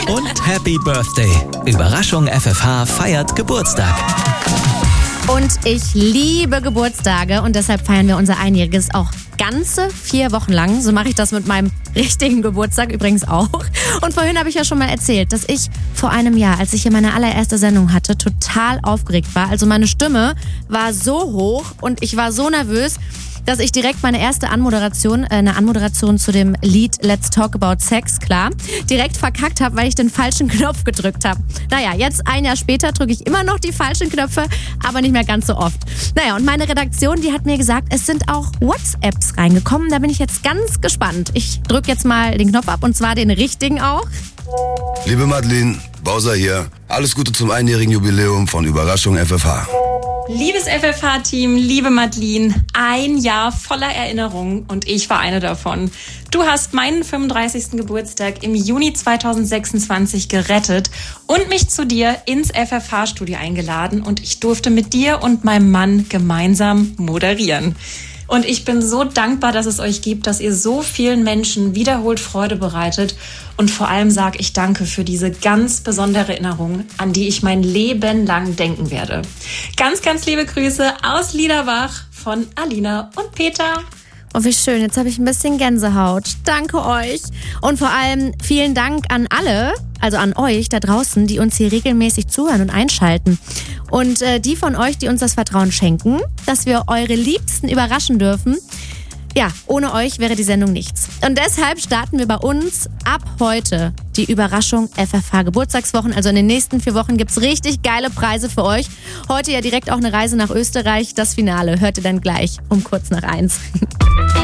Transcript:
Und Happy Birthday. Überraschung FFH feiert Geburtstag. Und ich liebe Geburtstage und deshalb feiern wir unser Einjähriges auch ganze 4 Wochen lang. So mache ich das mit meinem richtigen Geburtstag übrigens auch. Und vorhin habe ich ja schon mal erzählt, dass ich vor einem Jahr, als ich hier meine allererste Sendung hatte, total aufgeregt war. Also meine Stimme war so hoch und ich war so nervös, dass ich direkt meine erste Anmoderation, eine Anmoderation zu dem Lied Let's Talk About Sex, klar, direkt verkackt habe, weil ich den falschen Knopf gedrückt habe. Naja, jetzt ein Jahr später drücke ich immer noch die falschen Knöpfe, aber nicht mehr ganz so oft. Naja, und meine Redaktion, die hat mir gesagt, es sind auch WhatsApps reingekommen. Da bin ich jetzt ganz gespannt. Ich drücke jetzt mal den Knopf ab und zwar den richtigen auch. Liebe Madeline, Bowser hier. Alles Gute zum einjährigen Jubiläum von Überraschung FFH. Liebes FFH-Team, liebe Madeline, ein Jahr voller Erinnerungen und ich war eine davon. Du hast meinen 35. Geburtstag im Juni 2026 gerettet und mich zu dir ins FFH-Studio eingeladen und ich durfte mit dir und meinem Mann gemeinsam moderieren. Und ich bin so dankbar, dass es euch gibt, dass ihr so vielen Menschen wiederholt Freude bereitet. Und vor allem sage ich danke für diese ganz besondere Erinnerung, an die ich mein Leben lang denken werde. Ganz, ganz liebe Grüße aus Liederbach von Alina und Peter. Oh, wie schön. Jetzt habe ich ein bisschen Gänsehaut. Danke euch. Und vor allem vielen Dank an alle, also an euch da draußen, die uns hier regelmäßig zuhören und einschalten. Und die von euch, die uns das Vertrauen schenken, dass wir eure Liebsten überraschen dürfen. Ja, ohne euch wäre die Sendung nichts. Und deshalb starten wir bei uns ab heute die Überraschung FFH Geburtstagswochen. Also in den nächsten 4 Wochen gibt's richtig geile Preise für euch. Heute ja direkt auch eine Reise nach Österreich. Das Finale hört ihr dann gleich um kurz nach 1.